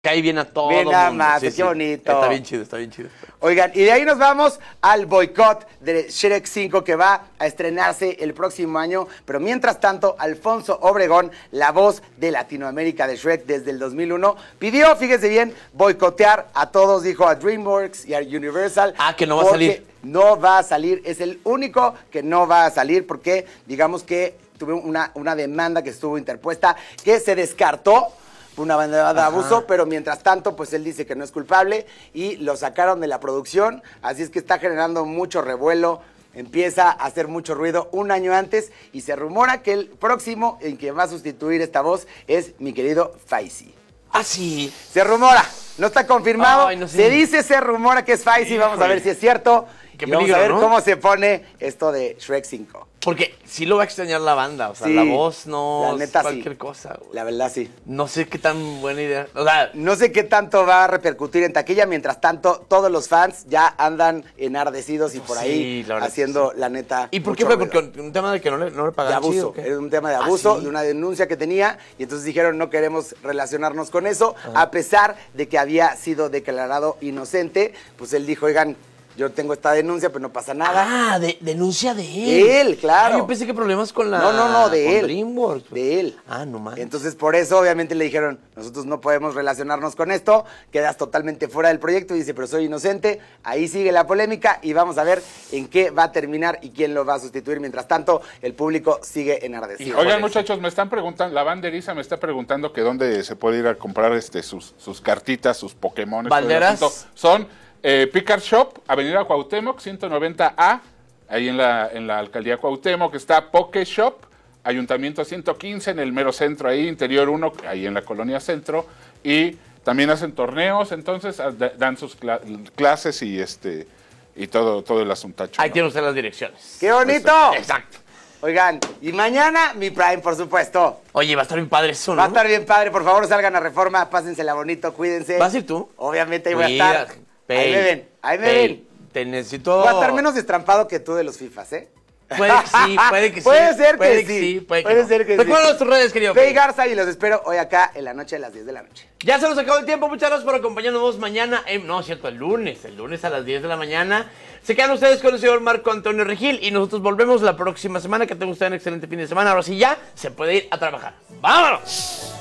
cae bien a todo Bien mundo. nada más, Sí, qué sí. bonito. Está bien chido, está bien chido. Oigan, y de ahí nos vamos al boicot de Shrek 5 que va a estrenarse el próximo año. Pero mientras tanto, Alfonso Obregón, la voz de Latinoamérica de Shrek desde el 2001, pidió, fíjese bien, boicotear a todos, dijo a DreamWorks y a Universal. Ah, que no va a salir. No va a salir, es el único que no va a salir porque digamos que tuvo una demanda que estuvo interpuesta que se descartó. Una banda de abuso, pero mientras tanto, pues él dice que no es culpable y lo sacaron de la producción, así es que está generando mucho revuelo, empieza a hacer mucho ruido un año antes y se rumora que el próximo en que va a sustituir esta voz es mi querido Faisy. Ah, sí. Se rumora, no está confirmado, Ay, no sé. se dice, se rumora que es Faisy, vamos a ver si es cierto. Qué Y vamos peligro, a ver ¿no? cómo se pone esto de Shrek 5. Porque sí lo va a extrañar la banda, o sea, Sí, la voz no la neta, es cualquier sí. cosa, güey. La verdad, sí. No sé qué tan buena idea. O sea, No sé qué tanto va a repercutir en taquilla, mientras tanto todos los fans ya andan enardecidos y por Sí, ahí la verdad haciendo que sí. la neta. ¿y por qué mucho fue? ruido. Porque un tema de que no le De pagaban abuso, chido, ¿o qué? era un tema de abuso, ¿sí? de una denuncia que tenía y entonces dijeron no queremos relacionarnos con eso, a pesar de que había sido declarado inocente, pues él dijo, oigan, yo tengo esta denuncia, pero no pasa nada. Ah, denuncia de él. De él, claro. Ah, yo pensé que problemas con la... No, de con él. DreamWorks. De él. Ah, no mames. Entonces, por eso, obviamente, le dijeron, nosotros no podemos relacionarnos con esto, quedas totalmente fuera del proyecto. Y dice, pero soy inocente. Ahí sigue la polémica y vamos a ver en qué va a terminar y quién lo va a sustituir. Mientras tanto, el público sigue enardecido. Oigan, muchachos, me están preguntando, la banderiza me está preguntando que dónde se puede ir a comprar sus cartitas, sus Pokémon. ¿Valderas? Son Picard Shop, Avenida Cuauhtémoc, 190A, ahí en la alcaldía Cuauhtémoc, está Poké Shop, Ayuntamiento 115, en el mero centro, ahí, Interior 1, ahí en la colonia Centro, y también hacen torneos, entonces dan sus clases y todo el asuntacho. Ahí ¿no? tiene usted las direcciones. ¡Qué bonito! Exacto. Oigan, y mañana mi Prime, por supuesto. Oye, va a estar bien padre eso, ¿no? Va a estar bien padre, por favor, salgan a Reforma, pásensela bonito, cuídense. ¿Vas a ir tú? Obviamente ahí voy a Mira, estar. Ahí me ven, ahí me ven. Te necesito... Voy a estar menos destrampado que tú de los FIFAs, ¿eh? Puede que sí, puede que sí. Puede ser que sí. sí. Puede Puede no. ser que sí. Recuerda tus redes, querido. Fe y Garza y los espero hoy acá en la noche de las 10 de la noche. Ya se nos acabó el tiempo, muchas gracias por acompañarnos mañana. No, es cierto, el lunes a las 10 de la mañana. Se quedan ustedes con el señor Marco Antonio Regil y nosotros volvemos la próxima semana. Que tengan ustedes un excelente fin de semana. Ahora sí ya se puede ir a trabajar. ¡Vámonos!